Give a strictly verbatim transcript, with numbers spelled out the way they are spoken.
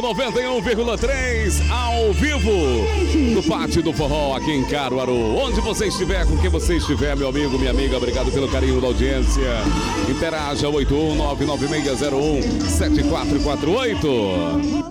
noventa e um vírgula três, ao vivo, do Pátio do Forró, aqui em Caruaru. Onde você estiver, com quem você estiver, meu amigo, minha amiga, obrigado pelo carinho da audiência. Interaja oito um nove nove seis zero um sete quatro quatro oito.